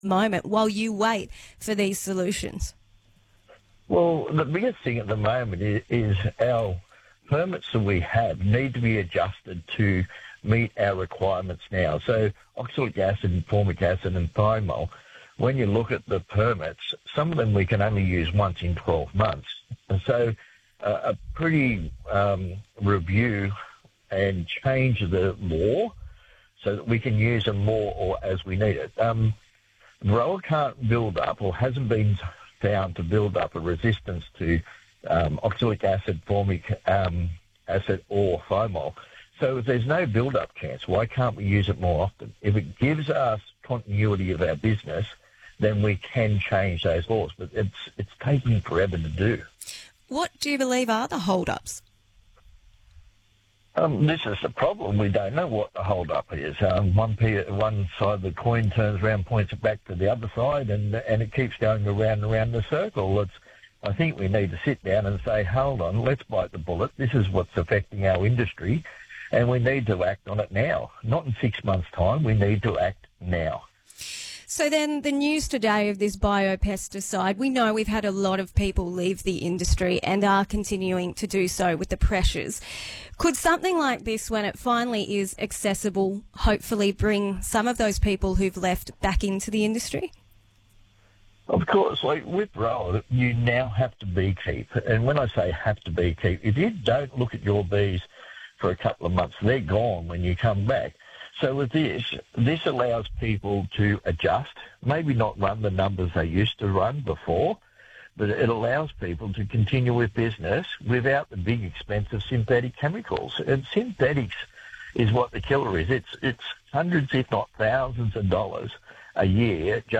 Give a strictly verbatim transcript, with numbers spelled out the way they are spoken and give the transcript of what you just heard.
moment while you wait for these solutions? Well, the biggest thing at the moment is, is our permits that we have need to be adjusted to meet our requirements now. So oxalic acid, formic acid and thymol, when you look at the permits, some of them we can only use once in twelve months. And so uh, a pretty um, review and change the law so that we can use them more or as we need it. Um, Varroa can't build up or hasn't been found to build up a resistance to um, oxalic acid, formic um, acid or thymol. So if there's no build-up chance, why can't we use it more often? If it gives us continuity of our business, then we can change those laws. But it's it's taking forever to do. What do you believe are the hold-ups? Um, this is the problem. We don't know what the hold-up is. Um, one, pe- one side of the coin turns around, points it back to the other side, and and it keeps going around and around the circle. It's, I think we need to sit down and say, hold on, let's bite the bullet. This is what's affecting our industry, and we need to act on it now. Not in six months' time. We need to act now. So then the news today of this biopesticide, we know we've had a lot of people leave the industry and are continuing to do so with the pressures. Could something like this, when it finally is accessible, hopefully bring some of those people who've left back into the industry? Of course, like with Varroa, you now have to beekeep. And when I say have to beekeep, if you don't look at your bees for a couple of months, they're gone when you come back. So with this, this allows people to adjust, maybe not run the numbers they used to run before, but it allows people to continue with business without the big expense of synthetic chemicals. And synthetics is what the killer is. It's, it's hundreds, if not thousands of dollars a year just